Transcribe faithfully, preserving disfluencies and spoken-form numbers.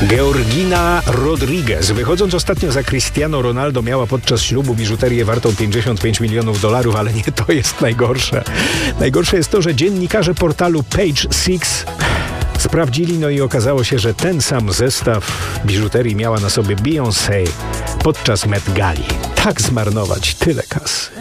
Georgina Rodriguez, wychodząc ostatnio za Cristiano Ronaldo, miała podczas ślubu biżuterię wartą pięćdziesiąt pięć milionów dolarów, ale nie to jest najgorsze. Najgorsze jest to, że dziennikarze portalu Page Six sprawdzili, no i okazało się, że ten sam zestaw biżuterii miała na sobie Beyoncé podczas Met Gali. Tak zmarnować tyle kasy.